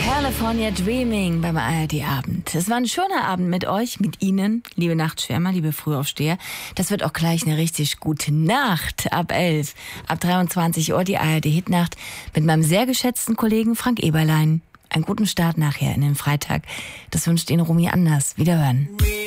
California Dreaming beim ARD-Abend. Es war ein schöner Abend mit euch, mit Ihnen, liebe Nachtschwärmer, liebe Frühaufsteher. Das wird auch gleich eine richtig gute Nacht ab 11, ab 23 Uhr die ARD-Hitnacht mit meinem sehr geschätzten Kollegen Frank Eberlein. Einen guten Start nachher in den Freitag. Das wünscht Ihnen Romy Anders. Wiederhören.